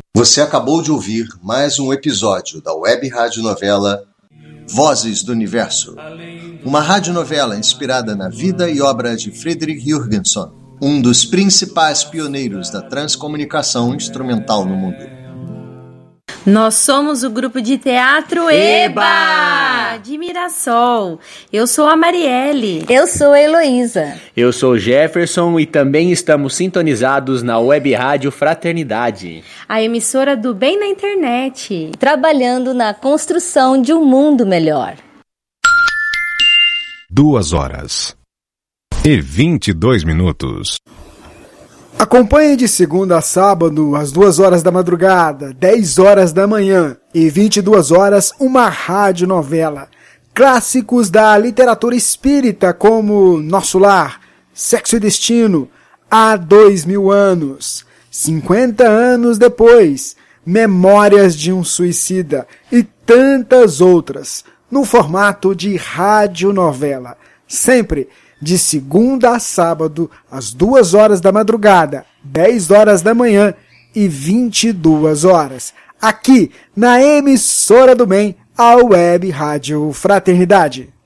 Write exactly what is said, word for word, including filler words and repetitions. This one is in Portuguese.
Você acabou de ouvir mais um episódio da web radionovela Vozes do Universo, uma radionovela inspirada na vida e obra de Frederick Jurgenson, um dos principais pioneiros da transcomunicação instrumental no mundo. Nós somos o grupo de teatro Eba, de Mirassol. Eu sou a Marielle. Eu sou a Heloísa. Eu sou o Jefferson e também estamos sintonizados na Web Rádio Fraternidade, a emissora do bem na internet, trabalhando na construção de um mundo melhor. Duas horas e vinte e dois minutos. Acompanhe de segunda a sábado, às duas horas da madrugada, dez horas da manhã e vinte e duas horas, uma radionovela. Clássicos da literatura espírita como Nosso Lar, Sexo e Destino, Há Dois Mil Anos, cinquenta anos depois, Memórias de um Suicida e tantas outras, no formato de radionovela. Sempre de segunda a sábado, às duas horas da madrugada, dez horas da manhã e vinte e duas horas. Aqui, na emissora do bem, a Web Rádio Fraternidade.